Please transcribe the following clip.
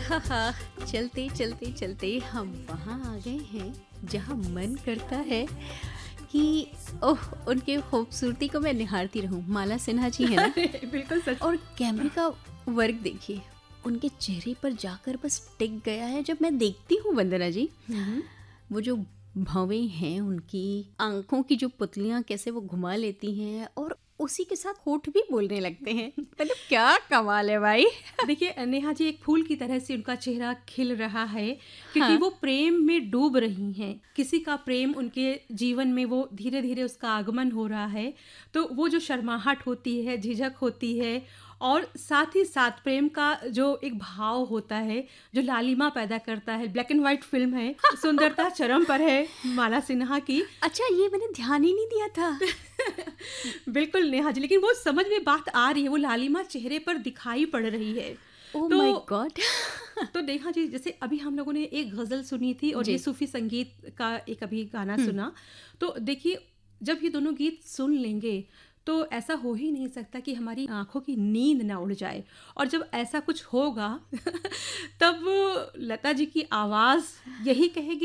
हाँ, चलते चलते चलते हम वहाँ आ गए हैं जहाँ मन करता है कि ओह उनके खूबसूरती को मैं निहारती रहूं। माला सिन्हा जी है ना, बिल्कुल सच। और कैमरे का वर्क देखिए, उनके चेहरे पर जाकर बस टिक गया है। जब मैं देखती हूँ वंदना जी, वो जो भवें हैं, उनकी आंखों की जो पुतलियां कैसे वो घुमा लेती हैं और उसी के साथ होठ भी बोलने लगते हैं। मतलब क्या कमाल है भाई। देखिए नेहा जी, एक फूल की तरह से उनका चेहरा खिल रहा है क्योंकि हाँ, वो प्रेम में डूब रही हैं। किसी का प्रेम उनके जीवन में वो धीरे धीरे उसका आगमन हो रहा है, तो वो जो शर्माहट होती है, झिझक होती है, और साथ ही साथ प्रेम का जो एक भाव होता है जो लालिमा पैदा करता है। ब्लैक एंड व्हाइट फिल्म है, सुंदरता चरम पर है माला सिन्हा की। अच्छा ये मैंने ध्यान ही नहीं दिया था। बिल्कुल नेहा जी, लेकिन वो समझ में बात आ रही है, वो लालिमा चेहरे पर दिखाई पड़ रही है। ओह तो माय गॉड। तो नेहा जी, जैसे अभी हम लोगों ने एक गज़ल सुनी थी और ये जी। सूफ़ी संगीत का एक अभी गाना हम्म। सुना। तो देखिए, जब ये दोनों गीत सुन लेंगे तो ऐसा हो ही नहीं सकता कि हमारी आँखों की नींद ना उड़ जाए। और जब ऐसा कुछ होगा तब लता जी की आवाज़ यही कहेगी